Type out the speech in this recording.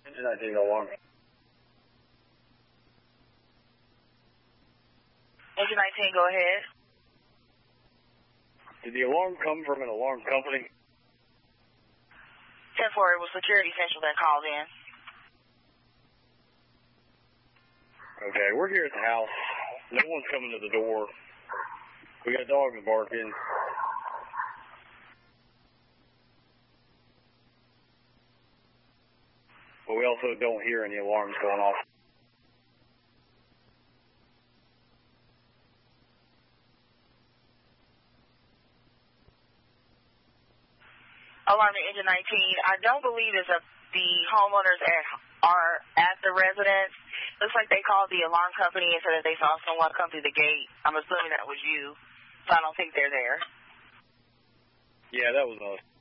Engine 19 alarm. Engine 19, go ahead. Did the alarm come from an alarm company? 10-4, it was Security Central that called in. Okay, we're here at the house. No one's coming to the door. We got dogs barking. But we also don't hear any alarms going off. Alarm to Engine 19. I don't believe it's the homeowners are at the residence. Looks like they called the alarm company and said that they saw someone come through the gate. I'm assuming that was you, so I don't think they're there. Yeah, that was us.